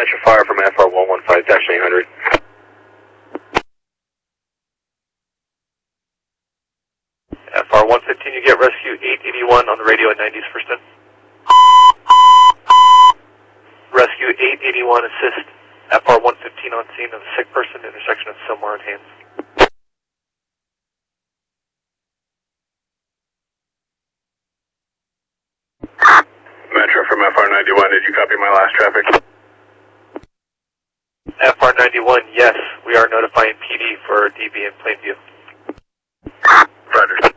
Metro Fire from FR115-800. FR115, you get rescue 881 on the radio at 90s first in. Rescue 881, assist FR115 on scene of a sick person, intersection of Silmar and Haynes. Metro from FR91, did you copy my last traffic? FR91, yes, we are notifying PD for DB in Plainview. Roger.